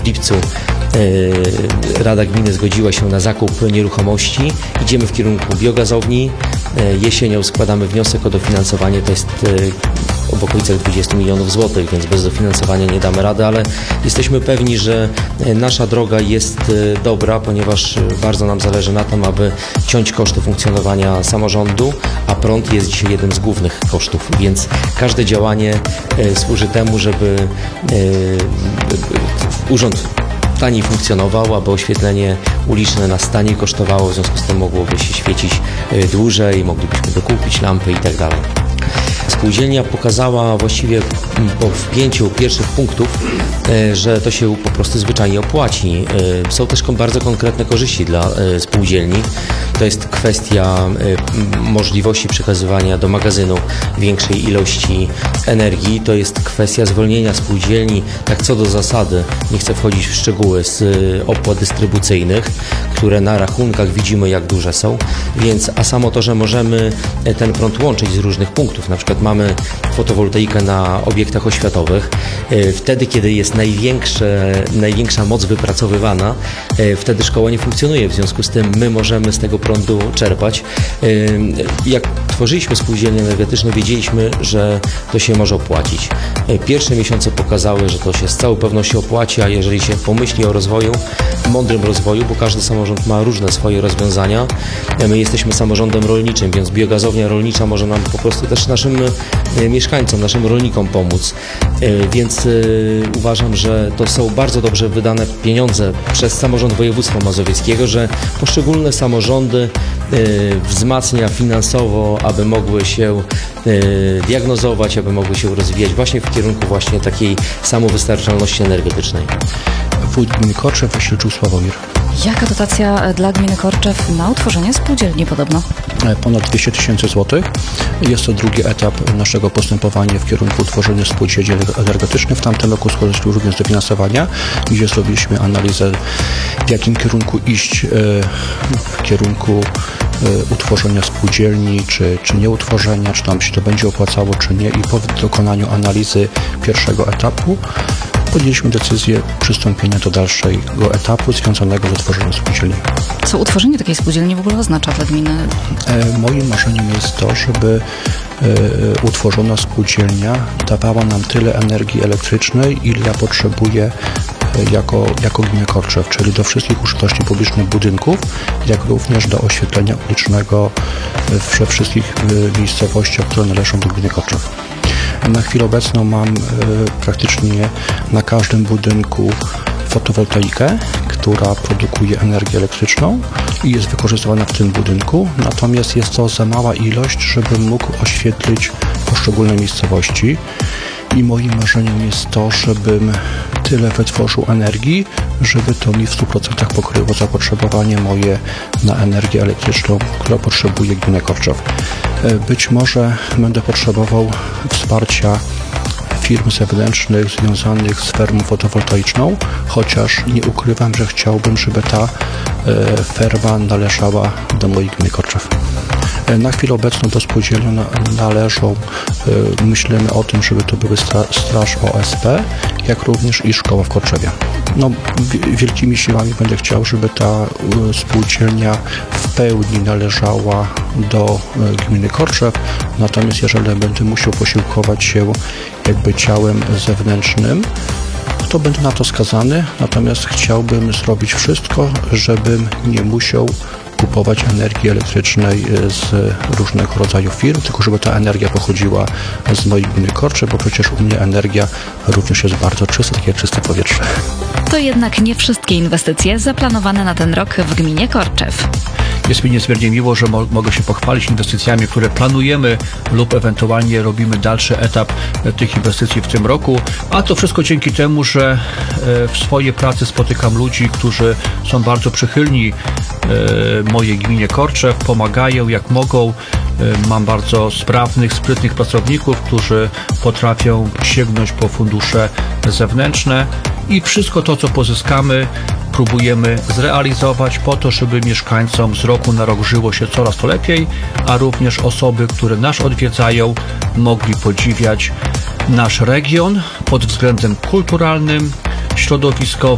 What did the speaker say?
W lipcu Rada Gminy zgodziła się na zakup nieruchomości. Idziemy w kierunku biogazowni. Jesienią składamy wniosek o dofinansowanie. To jest w okolicach 20 milionów złotych, więc bez dofinansowania nie damy rady, ale jesteśmy pewni, że nasza droga jest dobra, ponieważ bardzo nam zależy na tym, aby ciąć koszty funkcjonowania samorządu, a prąd jest dzisiaj jednym z głównych kosztów, więc każde działanie służy temu, żeby urząd taniej funkcjonował, aby oświetlenie uliczne nas taniej kosztowało, w związku z tym mogłoby się świecić dłużej, moglibyśmy dokupić lampy i tak dalej. Spółdzielnia pokazała właściwie w 5 pierwszych punktów, że to się po prostu zwyczajnie opłaci. Są też bardzo konkretne korzyści dla spółdzielni. To jest kwestia możliwości przekazywania do magazynu większej ilości energii. To jest kwestia zwolnienia spółdzielni, tak co do zasady, nie chcę wchodzić w szczegóły, z opłat dystrybucyjnych, które na rachunkach widzimy jak duże są, więc a samo to, że możemy ten prąd łączyć z różnych punktów, na przykład mamy fotowoltaikę na obiektach oświatowych, wtedy kiedy jest największa moc wypracowywana, wtedy szkoła nie funkcjonuje, w związku z tym my możemy z tego prądu czerpać. Jak tworzyliśmy spółdzielnię energetyczną, wiedzieliśmy, że to się może opłacić. Pierwsze miesiące pokazały, że to się z całą pewnością opłaci, a jeżeli się pomyśli o rozwoju, mądrym rozwoju, bo każdy samorząd ma różne swoje rozwiązania. My jesteśmy samorządem rolniczym, więc biogazownia rolnicza może nam po prostu też naszym mieszkańcom, naszym rolnikom pomóc. Więc uważam, że to są bardzo dobrze wydane pieniądze przez samorząd województwa mazowieckiego, że poszczególne samorządy wzmacnia finansowo, aby mogły się diagnozować, aby mogły się rozwijać właśnie w kierunku właśnie takiej samowystarczalności energetycznej. Wójt gminy Korczew, Wasilczuk Sławomir. Jaka dotacja dla gminy Korczew na utworzenie spółdzielni podobno? Ponad 200 000 złotych. Jest to drugi etap naszego postępowania w kierunku utworzenia spółdzielni energetycznej. W tamtym roku skorzystaliśmy również z dofinansowania, gdzie zrobiliśmy analizę, w jakim kierunku iść, w kierunku utworzenia spółdzielni, czy nie utworzenia, czy nam się to będzie opłacało, czy nie. I po dokonaniu analizy pierwszego etapu podjęliśmy decyzję przystąpienia do dalszego etapu związanego z utworzeniem spółdzielni. Co utworzenie takiej spółdzielni w ogóle oznacza dla gminy? Moim marzeniem jest to, żeby utworzona spółdzielnia dawała nam tyle energii elektrycznej, ile ja potrzebuję jako gmina Korczew, czyli do wszystkich użyteczności publicznych budynków, jak również do oświetlenia ulicznego we wszystkich miejscowościach, które należą do gminy Korczew. Na chwilę obecną mam praktycznie na każdym budynku fotowoltaikę, która produkuje energię elektryczną i jest wykorzystywana w tym budynku, natomiast jest to za mała ilość, żebym mógł oświetlić poszczególne miejscowości. I moim marzeniem jest to, żebym tyle wytworzył energii, żeby to mi w 100% pokryło zapotrzebowanie moje na energię elektryczną, która potrzebuje gmina Korczew. Być może będę potrzebował wsparcia firm zewnętrznych związanych z fermą fotowoltaiczną, chociaż nie ukrywam, że chciałbym, żeby ta ferma należała do mojej gminy Korczew. Na chwilę obecną do spółdzielni należą, myślimy o tym, żeby to były straż OSP, jak również i szkoła w Korczewie. Wielkimi siłami będę chciał, żeby ta spółdzielnia w pełni należała do gminy Korczew, natomiast jeżeli będę musiał posiłkować się jakby ciałem zewnętrznym, to będę na to skazany, natomiast chciałbym zrobić wszystko, żebym nie musiał kupować energii elektrycznej z różnego rodzaju firm, tylko żeby ta energia pochodziła z mojej gminy Korczew, bo przecież u mnie energia również jest bardzo czysta, takie jak czyste powietrze. To jednak nie wszystkie inwestycje zaplanowane na ten rok w gminie Korczew. Jest mi niezmiernie miło, że mogę się pochwalić inwestycjami, które planujemy lub ewentualnie robimy dalszy etap tych inwestycji w tym roku, a to wszystko dzięki temu, że w swojej pracy spotykam ludzi, którzy są bardzo przychylni mojej gminie Korczew, pomagają jak mogą. Mam bardzo sprawnych, sprytnych pracowników, którzy potrafią sięgnąć po fundusze zewnętrzne i wszystko to, co pozyskamy, próbujemy zrealizować po to, żeby mieszkańcom z roku na rok żyło się coraz to lepiej, a również osoby, które nas odwiedzają, mogli podziwiać nasz region pod względem kulturalnym, środowiskowym,